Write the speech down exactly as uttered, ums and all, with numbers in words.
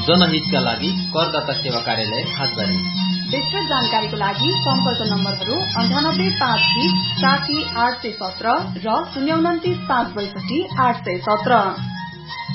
जनहितका लागि करदाता सेवा कार्यालय खातबारी। विस्तृत जानकारीको लागि सम्पर्क नम्बरहरू अन्ठानब्बे पाँच बीस साठी आठ सय सत्र र शून्य उन्तिस पाँच बैसठी आठ सय सत्र।